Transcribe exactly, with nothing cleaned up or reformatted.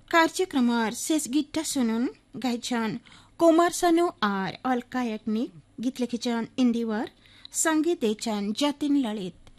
कार्यक्रमार शेष गीतটা শুনুন গাইছেন কুমার শানু আর অলকা याग्निक गीत लिखिछन् इन्दिवर संगीत दिएछन् जतिन ललित।